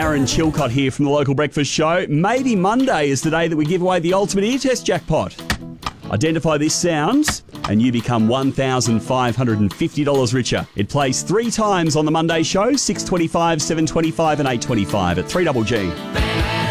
Aaron Chilcott here from the Local Breakfast Show. Maybe Monday is the day that we give away the ultimate ear test jackpot. Identify this sound and you become $1,550 richer. It plays 3 times on the Monday show, 6:25, 7:25 and 8:25 at 3GG.